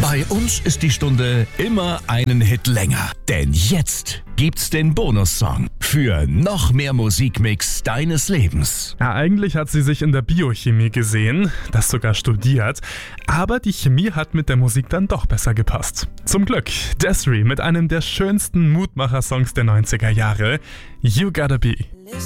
Bei uns ist die Stunde immer einen Hit länger. Denn jetzt gibt's den Bonussong für noch mehr Musikmix deines Lebens. Ja, eigentlich hat sie sich in der Biochemie gesehen, das sogar studiert, aber die Chemie hat mit der Musik dann doch besser gepasst. Zum Glück, Des'ree mit einem der schönsten Mutmacher-Songs der 90er Jahre, You Gotta Be.